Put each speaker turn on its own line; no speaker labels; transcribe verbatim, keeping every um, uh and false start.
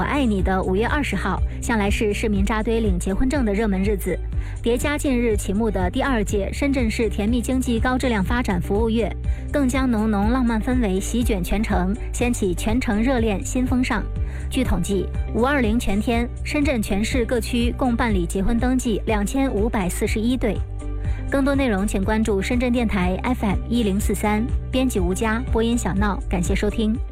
爱你”的五月二十号，向来是市民扎堆领结婚证的热门日子。叠加近日启幕的第二届深圳市甜蜜经济高质量发展服务月，更将浓浓浪漫氛围席卷全城，掀起全城热恋新风尚。据统计，五二零全天，深圳全市各区共办理结婚登记两千五百四十一对。更多内容请关注深圳电台 F M 一零四三，编辑吴佳，播音小闹，感谢收听。